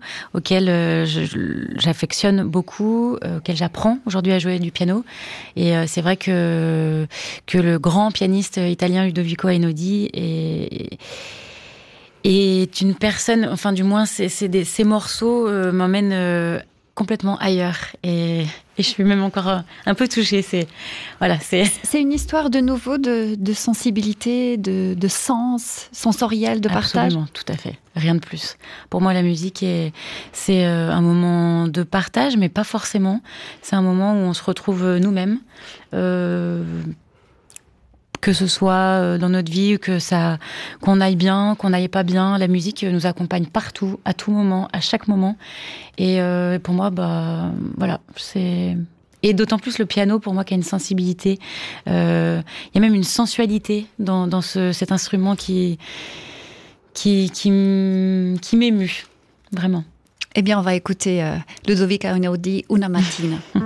auquel j'affectionne beaucoup, auquel j'apprends aujourd'hui à jouer du piano. Et c'est vrai que le grand pianiste italien Ludovico Einaudi est une personne, enfin du moins ces morceaux m'emmènent complètement ailleurs. Et je suis même encore un peu touchée. C'est une histoire de nouveau de sensibilité, de sens sensoriel, de partage. Absolument, tout à fait. Rien de plus. Pour moi, la musique, c'est un moment de partage, mais pas forcément. C'est un moment où on se retrouve nous-mêmes. Que ce soit dans notre vie, qu'on aille bien, qu'on n'aille pas bien, la musique nous accompagne partout, à tout moment, à chaque moment. Et pour moi, voilà, c'est... Et d'autant plus le piano, pour moi, qui a une sensibilité. Il y a même une sensualité dans cet instrument qui m'émue, vraiment. Eh bien, on va écouter Ludovico Einaudi, Una mattina.